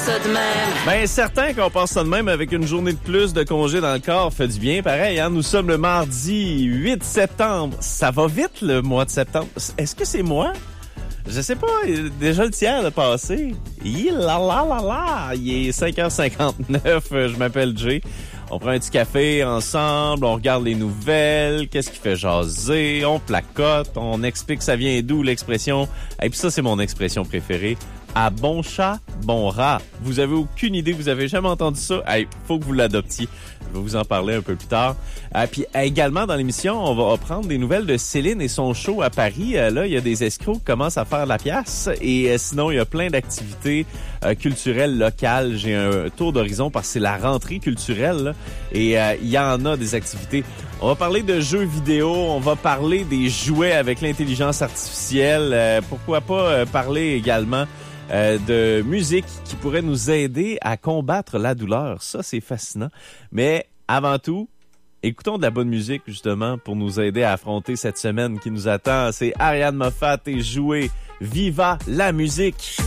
ça de même. Ben, certain qu'on passe ça de même avec une journée de plus de congé dans le corps fait du bien. Pareil, hein, nous sommes le mardi 8 septembre. Ça va vite, le mois de septembre. Est-ce que c'est moi? Je sais pas, déjà le tiers de passé. Il est 5h59, je m'appelle Jay. On prend un petit café ensemble, on regarde les nouvelles, qu'est-ce qui fait jaser, on placote, on explique ça vient d'où l'expression. Et puis ça, c'est mon expression préférée. À bon chat, bon rat. Vous avez aucune idée, vous avez jamais entendu ça? Hey, faut que vous l'adoptiez. Je vais vous en parler un peu plus tard. Puis également dans l'émission, on va prendre des nouvelles de Céline et son show à Paris. Là, il y a des escrocs qui commencent à faire la pièce. Et sinon, il y a plein d'activités culturelles locales. J'ai un tour d'horizon parce que c'est la rentrée culturelle. Là, et il y en a des activités. On va parler de jeux vidéo. On va parler des jouets avec l'intelligence artificielle. Pourquoi pas parler également de musique qui pourrait nous aider à combattre la douleur. Ça, c'est fascinant. Mais avant tout, écoutons de la bonne musique, justement, pour nous aider à affronter cette semaine qui nous attend. C'est Ariane Moffat et Jouer Viva la musique.